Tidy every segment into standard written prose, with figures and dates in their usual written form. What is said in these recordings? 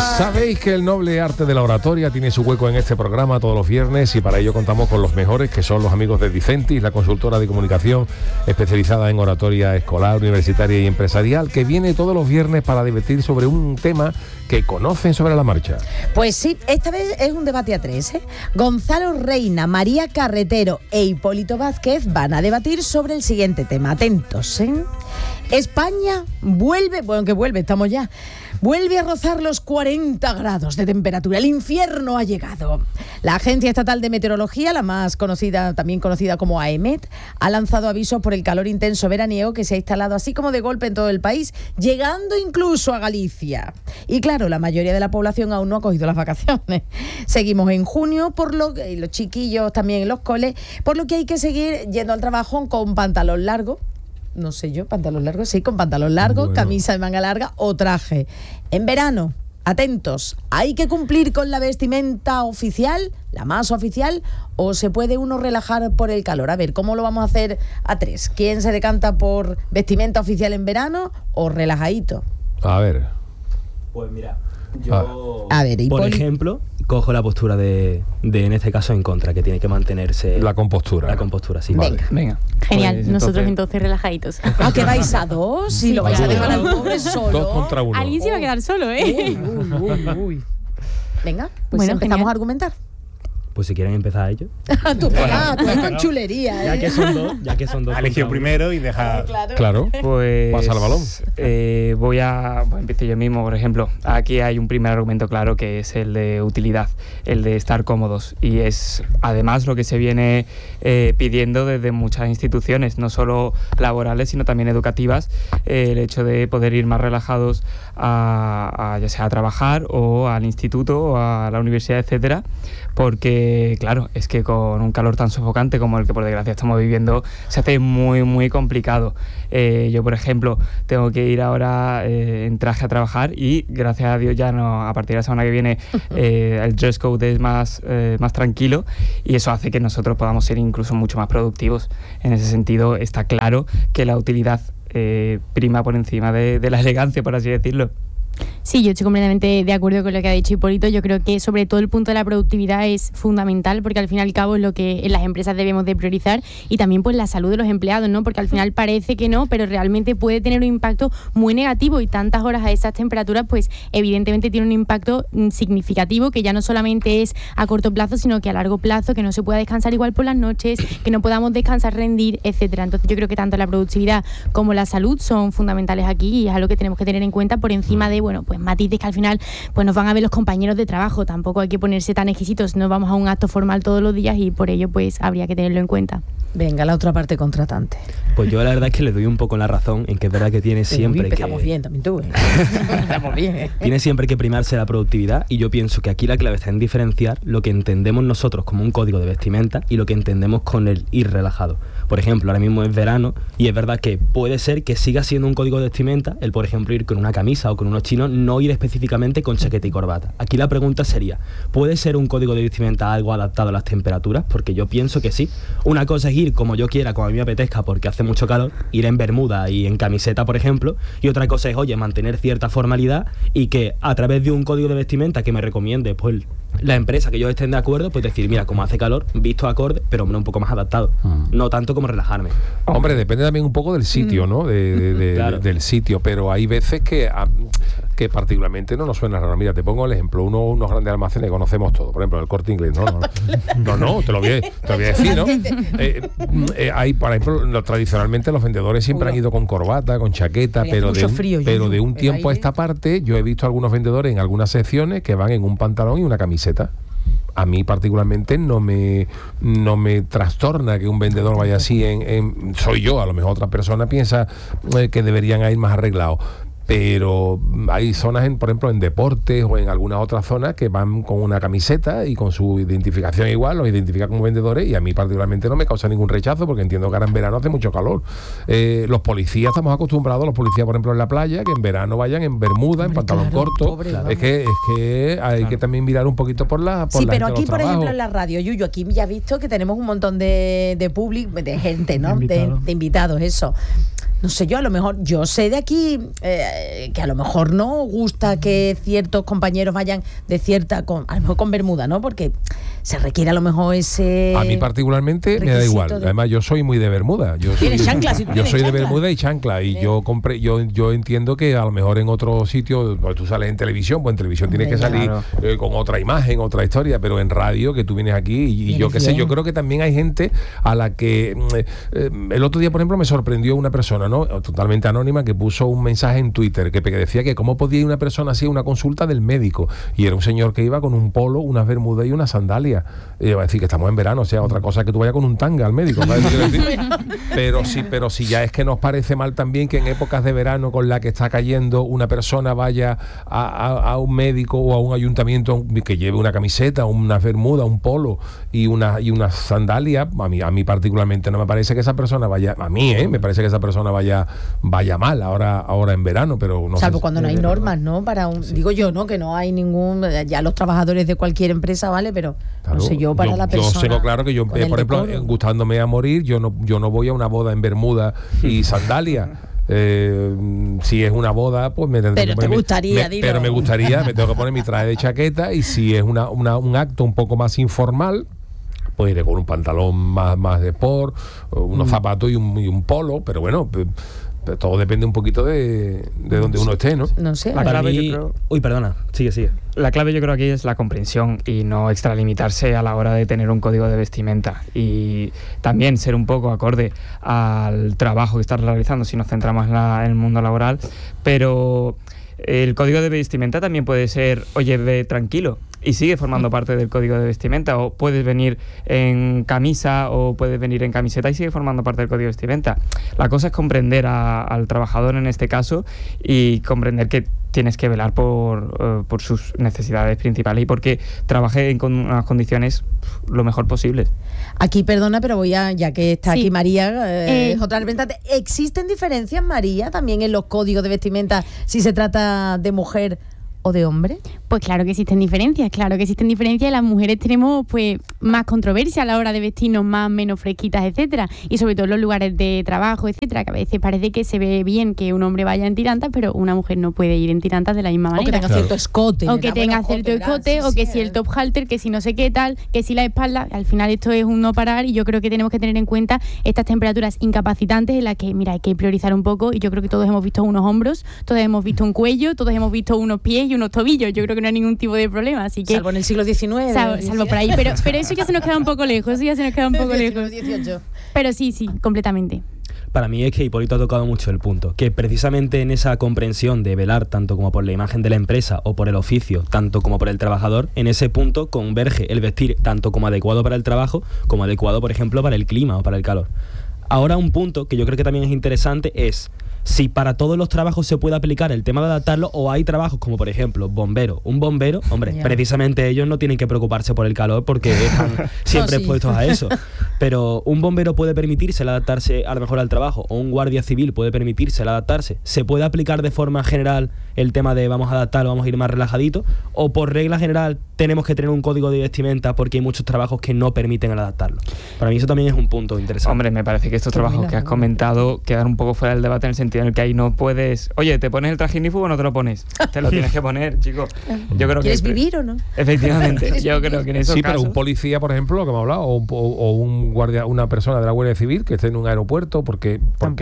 Sabéis que el noble arte de la oratoria tiene su hueco en este programa todos los viernes y para ello contamos con los mejores, que son los amigos de Dicentis, la consultora de comunicación especializada en oratoria escolar, universitaria y empresarial, que viene todos los viernes para debatir sobre un tema que conocen sobre la marcha. Pues sí, esta vez es un debate a tres, ¿eh? Gonzalo Reina, María Carretero e Hipólito Vázquez van a debatir sobre el siguiente tema. Atentos, ¿eh? España vuelve, bueno, que vuelve, estamos ya, vuelve a rozar los 40 grados de temperatura. El infierno ha llegado. La Agencia Estatal de Meteorología, la más conocida, también conocida como AEMET, ha lanzado avisos por el calor intenso veraniego que se ha instalado así como de golpe en todo el país, llegando incluso a Galicia. Y claro, la mayoría de la población aún no ha cogido las vacaciones. Seguimos en junio, por lo que los chiquillos también en los coles, por lo que hay que seguir yendo al trabajo con pantalón largo. No sé yo, pantalón largo, sí, con pantalón largo, bueno, camisa de manga larga o traje. En verano, atentos, ¿hay que cumplir con la vestimenta oficial, la más oficial, o se puede uno relajar por el calor? A ver, ¿cómo lo vamos a hacer a tres? ¿Quién se decanta por vestimenta oficial en verano o relajadito? A ver. Pues mira, yo, a ver, por ejemplo, cojo la postura de en este caso en contra, que tiene que mantenerse la compostura. La compostura, sí. Vale. Venga. Genial, Pues nosotros entonces relajaditos. ¿A qué vais a dos? Si lo vais a dejar al pobre solo. 2 contra 1. Alguien se iba a quedar solo, ¿eh? Uy. Venga, pues bueno, empezamos genial. a argumentar. Pues si quieren empezar ellos. Tú con chulería, ¿eh? Ya que son dos. Ha elegido primero y deja... Claro, Pues pasa el balón. Empiezo yo mismo, por ejemplo. Aquí hay un primer argumento claro que es el de utilidad, el de estar cómodos. Y es además lo que se viene pidiendo desde muchas instituciones, no solo laborales, sino también educativas. El hecho de poder ir más relajados ya sea a trabajar o al instituto o a la universidad, etcétera. Porque, claro, es que con un calor tan sofocante como el que por desgracia estamos viviendo, se hace muy, muy complicado. Yo, por ejemplo, tengo que ir ahora en traje a trabajar y, gracias a Dios, ya no, a partir de la semana que viene, el dress code es más tranquilo y eso hace que nosotros podamos ser incluso mucho más productivos. En ese sentido, está claro que la utilidad prima por encima de la elegancia, por así decirlo. Sí, yo estoy completamente de acuerdo con lo que ha dicho Hipólito. Yo creo que sobre todo el punto de la productividad es fundamental, porque al fin y al cabo es lo que en las empresas debemos de priorizar, y también pues la salud de los empleados, ¿no? Porque al final parece que no, pero realmente puede tener un impacto muy negativo, y tantas horas a esas temperaturas pues evidentemente tiene un impacto significativo, que ya no solamente es a corto plazo, sino que a largo plazo, que no se pueda descansar igual por las noches, que no podamos descansar, rendir, etcétera. Entonces yo creo que tanto la productividad como la salud son fundamentales aquí, y es algo que tenemos que tener en cuenta por encima de, bueno, pues matices que al final pues nos van a ver los compañeros de trabajo. Tampoco hay que ponerse tan exquisitos, no vamos a un acto formal todos los días, y por ello pues habría que tenerlo en cuenta. Venga, la otra parte contratante. Pues yo la verdad es que le doy un poco la razón en que es verdad que tiene siempre empezamos que... bien, también tú. Estamos bien. Tiene siempre que primarse la productividad, y yo pienso que aquí la clave está en diferenciar lo que entendemos nosotros como un código de vestimenta y lo que entendemos con el ir relajado. Por ejemplo, ahora mismo es verano y es verdad que puede ser que siga siendo un código de vestimenta el, por ejemplo, ir con una camisa o con unos chinos, no ir específicamente con chaqueta y corbata. Aquí la pregunta sería, ¿puede ser un código de vestimenta algo adaptado a las temperaturas? Porque yo pienso que sí. Una cosa es ir como yo quiera, como a mí me apetezca porque hace mucho calor, ir en bermuda y en camiseta, por ejemplo, y otra cosa es, oye, mantener cierta formalidad, y que a través de un código de vestimenta que me recomiende pues la empresa, que ellos estén de acuerdo, pues decir, mira, como hace calor, visto acorde, pero un poco más adaptado, no tanto como relajarme. Hombre, depende también un poco del sitio, ¿no? Claro. Del sitio, pero hay veces que particularmente no nos suena raro. Mira, te pongo el ejemplo, unos grandes almacenes que conocemos todos, por ejemplo, el Corte Inglés. No, te lo voy a decir, ¿no? Hay, por ejemplo, tradicionalmente los vendedores siempre han ido con corbata, con chaqueta, pero de un tiempo a esta parte yo he visto algunos vendedores en algunas secciones que van en un pantalón y una camiseta. A mí particularmente no me trastorna que un vendedor vaya así soy yo, a lo mejor otra persona piensa que deberían ir más arreglados. Pero hay zonas, por ejemplo, en deportes o en algunas otras zonas que van con una camiseta y con su identificación igual, los identifica como vendedores, y a mí particularmente no me causa ningún rechazo porque entiendo que ahora en verano hace mucho calor. Los policías, estamos acostumbrados, los policías, por ejemplo, en la playa, que en verano vayan en bermuda, en pantalón corto. Es que hay que también mirar un poquito por la sí, la pero gente, aquí, por ejemplo, en la radio, Yuyu, aquí ya he visto que tenemos un montón de público, de gente, ¿no? De invitados, eso. no sé yo, a lo mejor, yo sé de aquí que a lo mejor no gusta que ciertos compañeros vayan de cierta, a lo mejor con bermuda, ¿no? Porque se requiere a lo mejor ese... A mí particularmente me da igual. Además, yo soy muy de bermuda. ¿Tienes chanclas? Yo soy de bermuda y chancla. Y yo entiendo que a lo mejor en otro sitio, tú sales en televisión, pues en televisión tienes que salir con otra imagen, otra historia, pero en radio, que tú vienes aquí y yo qué sé, yo creo que también hay gente a la que... el otro día, por ejemplo, me sorprendió una persona, ¿no? Totalmente anónima, que puso un mensaje en Twitter que decía que cómo podía ir una persona así a una consulta del médico, y era un señor que iba con un polo, unas bermudas y una sandalia. Y yo iba a decir que estamos en verano, o sea, otra cosa que tú vayas con un tanga al médico, ¿sabes qué quiero decir? pero si ya es que nos parece mal también que en épocas de verano con la que está cayendo una persona vaya a un médico o a un ayuntamiento que lleve una camiseta, unas bermudas, un polo y unas sandalias, a mí particularmente no me parece que esa persona vaya, me parece que esa persona vaya mal ahora en verano, pero no salvo sé, cuando no hay normas, ¿no? Digo yo, ¿no? Que no hay ningún, ya los trabajadores de cualquier empresa, ¿vale? Pero claro, no sé yo para la persona. Yo tengo claro que yo, por ejemplo, gustándome a morir, yo no voy a una boda en bermuda y sandalia. Si es una boda, pues me tendré que poner, me gustaría, me tengo que poner mi traje de chaqueta, y si es un acto un poco más informal, pues iré con un pantalón más de sport, unos zapatos y un polo, pero bueno, todo depende un poquito de donde uno esté, ¿no? No sé. La clave, yo creo... Uy, perdona, sigue. La clave yo creo aquí es la comprensión y no extralimitarse a la hora de tener un código de vestimenta, y también ser un poco acorde al trabajo que estás realizando si nos centramos en el mundo laboral, pero el código de vestimenta también puede ser, oye, ve tranquilo, y sigue formando parte del código de vestimenta, o puedes venir en camisa o puedes venir en camiseta y sigue formando parte del código de vestimenta. La cosa es comprender al trabajador en este caso, y comprender que tienes que velar por sus necesidades principales y porque trabaje en unas condiciones lo mejor posibles. Aquí, perdona, pero ya que está aquí María, otra representante. ¿Existen diferencias, María, también en los códigos de vestimenta si se trata de mujer o de hombre? Pues claro que existen diferencias, y las mujeres tenemos pues más controversia a la hora de vestirnos más, menos fresquitas, etcétera, y sobre todo en los lugares de trabajo, etcétera, que a veces parece que se ve bien que un hombre vaya en tirantas, pero una mujer no puede ir en tirantas de la misma manera. O que tenga cierto escote. O que tenga cierto escote, o que si el top halter, que si no sé qué tal, que si la espalda, al final esto es un no parar, y yo creo que tenemos que tener en cuenta estas temperaturas incapacitantes en las que, mira, hay que priorizar un poco, y yo creo que todos hemos visto unos hombros, todos hemos visto un cuello, todos hemos visto unos pies y unos tobillos. Yo creo que no hay ningún tipo de problema, así que... Salvo en el siglo XIX. Salvo por ahí, pero eso ya se nos queda un poco lejos, Pero sí, completamente. Para mí es que Hipólito ha tocado mucho el punto, que precisamente en esa comprensión de velar tanto como por la imagen de la empresa o por el oficio, tanto como por el trabajador, en ese punto converge el vestir tanto como adecuado para el trabajo, como adecuado, por ejemplo, para el clima o para el calor. Ahora, un punto que yo creo que también es interesante es si para todos los trabajos se puede aplicar el tema de adaptarlo, o hay trabajos como, por ejemplo, bombero. Un bombero, hombre, precisamente ellos no tienen que preocuparse por el calor porque están siempre expuestos a eso. Pero un bombero puede permitirse el adaptarse a lo mejor al trabajo, o un guardia civil puede permitirse el adaptarse. ¿Se puede aplicar de forma general el tema de vamos a adaptarlo, vamos a ir más relajaditos? ¿O por regla general tenemos que tener un código de vestimenta porque hay muchos trabajos que no permiten el adaptarlo? Para mí eso también es un punto interesante. Hombre, me parece que estos trabajos que has comentado quedan un poco fuera del debate, en el sentido en el que ahí no puedes... Oye, ¿te pones el traje ignífugo o no te lo pones? Te lo tienes que poner, chico. Yo creo ¿Quieres vivir o no? Efectivamente, yo creo que en esos casos... pero un policía, por ejemplo, lo que hemos hablado, o un guardia, una persona de la Guardia Civil que esté en un aeropuerto, porque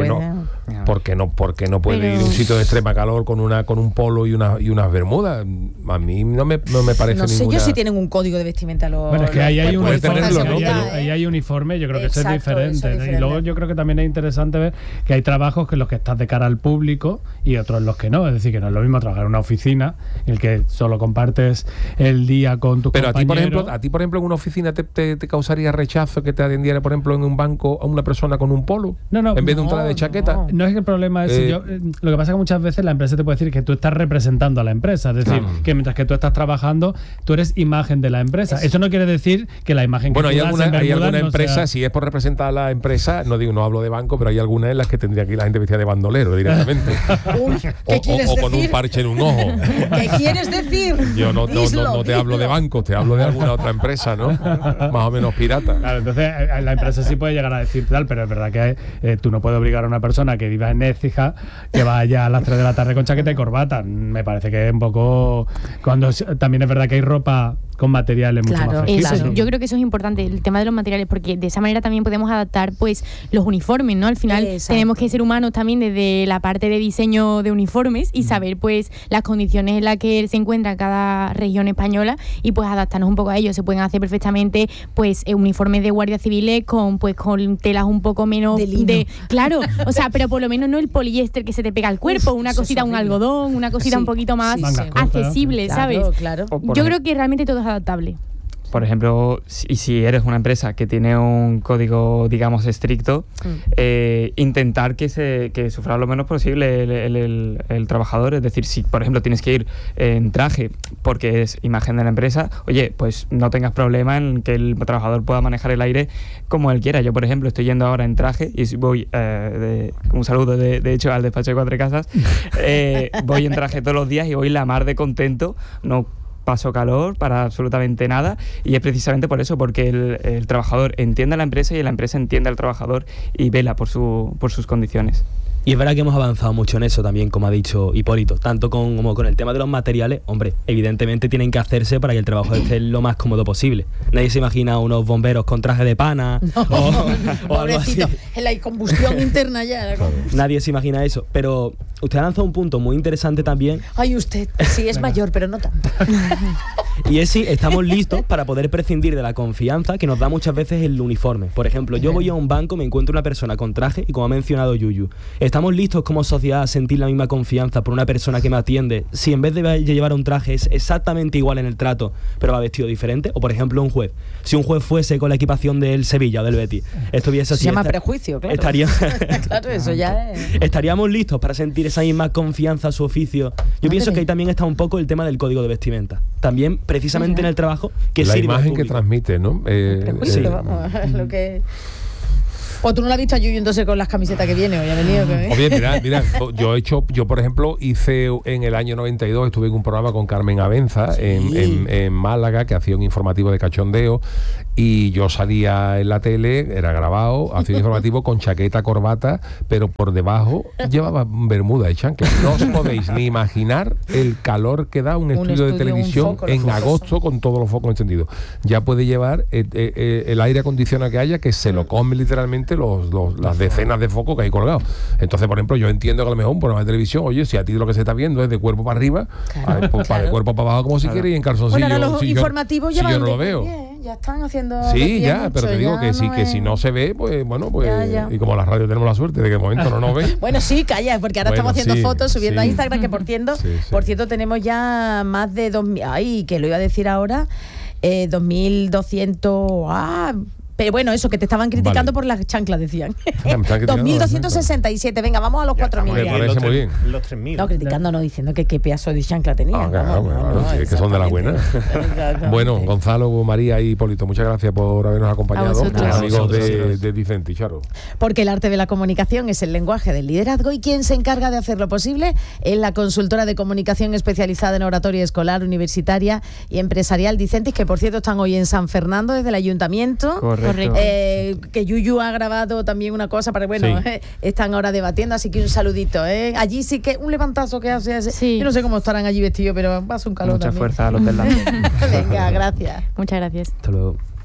no puede ir a un sitio de extrema calor con un polo y unas bermudas. A mí no me parece no sé ninguna... yo si tienen un código de vestimenta bueno, es que ahí hay ahí hay uniforme, yo creo que eso es diferente. Y luego yo creo que también es interesante ver que hay trabajos en los que estás de cara al público y otros en los que no. Es decir, que no es lo mismo trabajar en una oficina en el que solo compartes el día con tus compañeros. Pero a ti, por ejemplo, en una oficina te causaría rechazo que te atendiera, por ejemplo, en un banco a una persona con un polo en vez de un traje de chaqueta. No es que el problema es lo que pasa es que muchas veces la empresa te puede decir que tú estás representando a la empresa, es decir, que mientras que tú estás trabajando, tú eres imagen de la empresa. Eso no quiere decir que la imagen que tú hay alguna no empresa, sea... si es por representar a la empresa, no hablo de banco, pero hay algunas en las que tendría que ir la gente vestida de Van bandolero directamente. Uy, ¿qué quieres o con decir? un parche en un ojo. ¿Qué quieres decir? Yo no te hablo de bancos, te hablo de alguna otra empresa, ¿no? Más o menos pirata. Claro, entonces la empresa sí puede llegar a decir tal, pero es verdad que tú no puedes obligar a una persona que viva en Écija que vaya a las 3 de la tarde con chaqueta y corbata. Me parece que es un poco... También es verdad que hay ropa con materiales mucho más flexibles. Eso, yo creo que eso es importante, el tema de los materiales, porque de esa manera también podemos adaptar pues los uniformes, ¿no? Al final tenemos que ser humanos también desde la parte de diseño de uniformes y saber pues las condiciones en las que se encuentra cada región española y pues adaptarnos un poco a ello. Se pueden hacer perfectamente pues uniformes de guardias civiles con telas un poco menos claro, o sea, pero por lo menos no el poliéster que se te pega al cuerpo, una cosita, un algodón, una cosita un poquito más accesible, ¿sabes? Claro. Yo creo que realmente todo es adaptable. Por ejemplo, si eres una empresa que tiene un código, digamos, estricto, intentar que sufra lo menos posible el trabajador. Es decir, si por ejemplo tienes que ir en traje porque es imagen de la empresa, oye, pues no tengas problema en que el trabajador pueda manejar el aire como él quiera. Yo, por ejemplo, estoy yendo ahora en traje y voy, un saludo de hecho al despacho de Cuatro Casas, voy en traje todos los días y voy la mar de contento, no paso calor para absolutamente nada, y es precisamente por eso, porque el trabajador entiende a la empresa y la empresa entiende al trabajador y vela por sus condiciones. Y es verdad que hemos avanzado mucho en eso también, como ha dicho Hipólito, tanto como con el tema de los materiales. Hombre, evidentemente tienen que hacerse para que el trabajo esté lo más cómodo posible. Nadie se imagina unos bomberos con traje de pana o algo así. En la combustión interna ya. Nadie se imagina eso, pero usted ha lanzado un punto muy interesante también. Ay, usted, sí es mayor, pero no tanto. Y es si estamos listos para poder prescindir de la confianza que nos da muchas veces el uniforme. Por ejemplo, yo voy a un banco, me encuentro una persona con traje y, como ha mencionado Yuyu, ¿estamos listos como sociedad a sentir la misma confianza por una persona que me atiende si en vez de llevar un traje es exactamente igual en el trato, pero va vestido diferente? O por ejemplo un juez. Si un juez fuese con la equipación del Sevilla o del Betis, esto hubiese así. Se llama prejuicio, claro. Claro, eso ya es. ¿Estaríamos listos para sentir esa misma confianza a su oficio? Yo pienso que ahí también está un poco el tema del código de vestimenta. También, precisamente en el trabajo, que la sirve imagen que transmite, ¿no? Prejuicio, vamos, es lo que... O tú no la has visto a Yuyu entonces con las camisetas que viene hoy ha venido. Oye, mira, yo por ejemplo hice en el año 92, estuve en un programa con Carmen Abenza en Málaga, que hacía un informativo de cachondeo, y yo salía en la tele, era grabado, hacía un informativo con chaqueta, corbata, pero por debajo llevaba bermuda y chancla. No os podéis ni imaginar el calor que da un estudio de televisión en agosto con todos los focos encendidos. Ya puede llevar el aire acondicionado que haya, que se lo come literalmente las decenas de focos que hay colgados. Entonces, por ejemplo, yo entiendo que a lo mejor un programa de televisión, oye, si a ti lo que se está viendo es de cuerpo para arriba, para de cuerpo para abajo como si quieres, y en calzoncillo. Bueno, los informativos yo no lo veo. Ya están haciendo. Sí, ya, pero te digo que sí, que si no se ve, pues bueno, pues ya. Y como la radio tenemos la suerte de que de momento no nos ven. Bueno, sí, calla, porque ahora estamos haciendo fotos, subiendo a Instagram, que por cierto tenemos ya más de 2.000. Ay, que lo iba a decir ahora, 2.200. Pero bueno, eso, que te estaban criticando por las chanclas, decían. 2.267. Venga, vamos a los 4.000. Me parece muy bien. Los 3.000. No, criticando, no, diciendo que qué pedazo de chancla tenía. Es que son de las buenas. Bueno, Gonzalo, María y Hipólito, muchas gracias por habernos acompañado. Amigos de Vicente y Charo. Porque el arte de la comunicación es el lenguaje del liderazgo, y quien se encarga de hacerlo posible es la consultora de comunicación especializada en oratoria escolar, universitaria y empresarial Dicentis, que por cierto están hoy en San Fernando desde el ayuntamiento. Correcto. Que Yuyu ha grabado también una cosa para, están ahora debatiendo, así que un saludito, allí sí que un levantazo que hace. Yo no sé cómo estarán allí vestidos, pero va a ser un calor. Mucha también. fuerza a los del lado. Venga, gracias. Muchas gracias. Hasta luego.